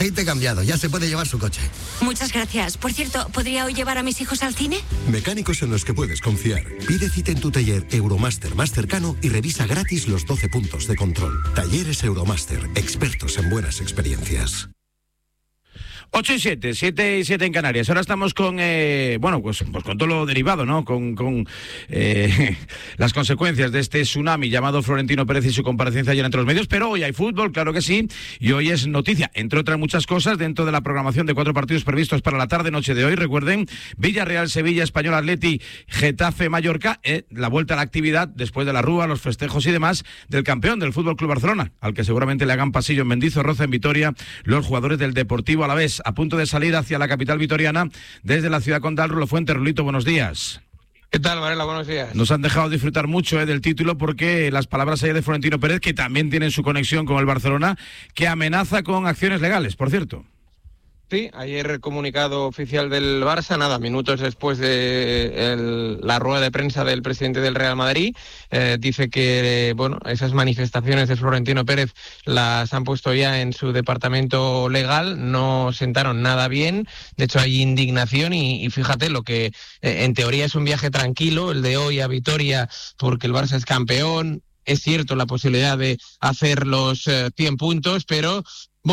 Aceite cambiado, ya se puede llevar su coche. Muchas gracias. Por cierto, ¿podría hoy llevar a mis hijos al cine? Mecánicos en los que puedes confiar. Pide cita en tu taller Euromaster más cercano y revisa gratis los 12 puntos de control. Talleres Euromaster, expertos en buenas experiencias. 8 y 7, 7 y 7 en Canarias. Ahora estamos con, pues con todo lo derivado, ¿no? Con las consecuencias de este tsunami llamado Florentino Pérez y su comparecencia ayer entre los medios. Pero hoy hay fútbol, claro que sí, y hoy es noticia, entre otras muchas cosas, dentro de la programación de 4 partidos previstos para la tarde-noche de hoy. Recuerden, Villarreal, Sevilla, Español, Atleti, Getafe, Mallorca, la vuelta a la actividad después de la rúa, los festejos y demás del campeón del Fútbol Club Barcelona, al que seguramente le hagan pasillo en Mendizorroza, en Vitoria, los jugadores del Deportivo Alavés, a punto de salir hacia la capital vitoriana desde la ciudad condal. Rulo Fuente, Rulito, buenos días. ¿Qué tal, Varela? Buenos días. Nos han dejado disfrutar mucho del título, porque las palabras ayer de Florentino Pérez, que también tienen su conexión con el Barcelona, que amenaza con acciones legales, por cierto. Sí, ayer comunicado oficial del Barça, minutos después de la rueda de prensa del presidente del Real Madrid, dice que esas manifestaciones de Florentino Pérez las han puesto ya en su departamento legal, no sentaron nada bien, de hecho hay indignación y fíjate lo que en teoría es un viaje tranquilo, el de hoy a Vitoria, porque el Barça es campeón. Es cierto la posibilidad de hacer los 100 puntos, pero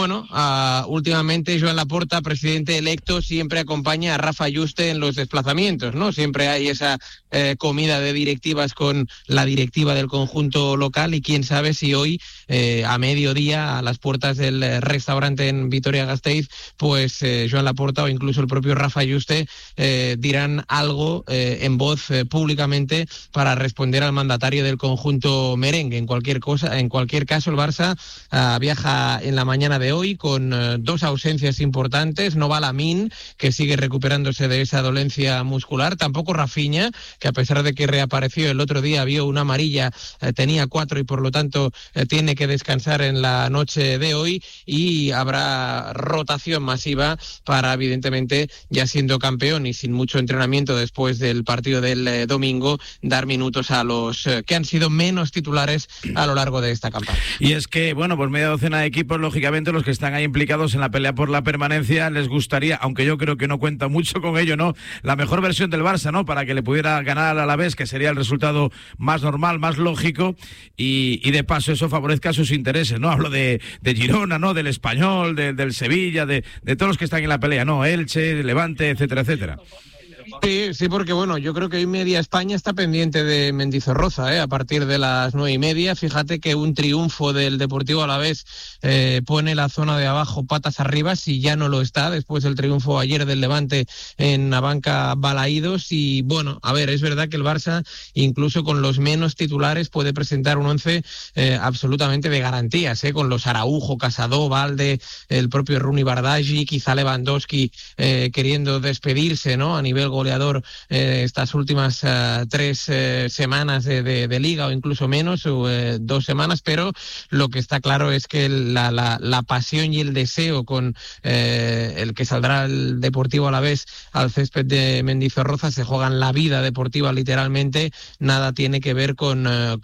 últimamente Joan Laporta, presidente electo, siempre acompaña a Rafa Yuste en los desplazamientos, ¿no? Siempre hay esa comida de directivas con la directiva del conjunto local, y quién sabe si hoy, a mediodía, a las puertas del restaurante en Vitoria-Gasteiz, pues Joan Laporta o incluso el propio Rafa Yuste dirán algo en voz públicamente para responder al mandatario del conjunto merengue. En cualquier caso, el Barça viaja en la mañana de hoy con 2 ausencias importantes. No va Lamine, que sigue recuperándose de esa dolencia muscular, tampoco Rafinha, que a pesar de que reapareció el otro día, vio una amarilla, tenía 4 y por lo tanto tiene que descansar en la noche de hoy, y habrá rotación masiva para, evidentemente, ya siendo campeón y sin mucho entrenamiento después del partido del domingo, dar minutos a los que han sido menos titulares a lo largo de esta campaña. Y es que, pues media docena de equipos, lógicamente, los que están ahí implicados en la pelea por la permanencia, les gustaría, aunque yo creo que no cuenta mucho con ello, ¿no?, la mejor versión del Barça, ¿no?, para que le pudiera ganar a la vez, que sería el resultado más normal, más lógico, y de paso eso favorezca sus intereses, ¿no? Hablo de Girona, ¿no?, del Español, del Sevilla, de todos los que están en la pelea, ¿no?, Elche, Levante, etcétera, etcétera. Sí, porque yo creo que hoy media España está pendiente de Mendizorroza, a partir de las 9:30. Fíjate que un triunfo del Deportivo Alavés pone la zona de abajo patas arriba, si ya no lo está, después del triunfo ayer del Levante en Abanca Balaídos. Y es verdad que el Barça, incluso con los menos titulares, puede presentar un 11 absolutamente de garantías, con los Araujo, Casado, Valde, el propio Runi Bardghji, quizá Lewandowski queriendo despedirse, ¿no?, a nivel goleador estas últimas 3 semanas de liga, o incluso menos, 2 semanas, pero lo que está claro es que la pasión y el deseo con el que saldrá el Deportivo Alavés al césped de Mendizorroza, se juegan la vida deportiva literalmente, nada tiene que ver con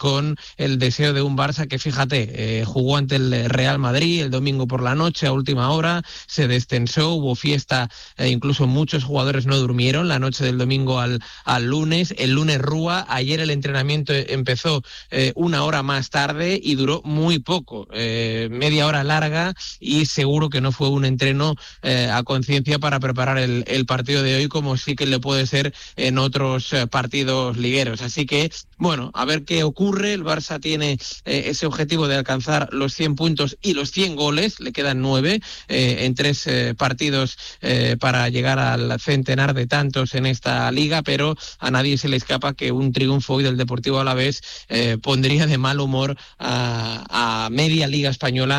el deseo de un Barça que, fíjate, jugó ante el Real Madrid el domingo por la noche a última hora, se descensó, hubo fiesta, incluso muchos jugadores no durmieron la noche del domingo al lunes. El lunes rúa, ayer el entrenamiento empezó 1 hora más tarde y duró muy poco, media hora larga, y seguro que no fue un entreno a conciencia para preparar el partido de hoy, como sí que le puede ser en otros partidos ligueros. Así que, a ver qué ocurre. El Barça tiene ese objetivo de alcanzar los 100 puntos y los 100 goles, le quedan 9 en 3 partidos para llegar al centenar de tantos en esta liga, pero a nadie se le escapa que un triunfo hoy del Deportivo Alavés pondría de mal humor a media liga española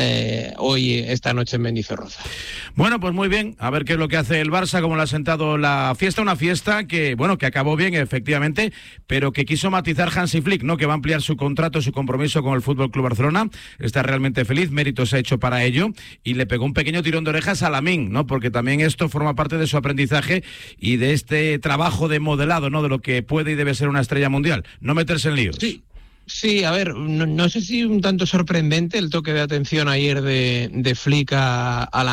hoy, esta noche en Mendizorroza. Pues muy bien, a ver qué es lo que hace el Barça, cómo le ha sentado la fiesta, una fiesta que acabó bien, efectivamente, pero que quiso matizar Hansi Flick, ¿no?, que va a ampliar su contrato, su compromiso con el Fútbol Club Barcelona, está realmente feliz, mérito se ha hecho para ello, y le pegó un pequeño tirón de orejas a Lamine, ¿no?, porque también esto forma parte de su aprendizaje y de este trabajo de modelado, ¿no?, de lo que puede y debe ser una estrella mundial, no meterse en líos. Sí, a ver, no sé si un tanto sorprendente el toque de atención ayer de Flick a la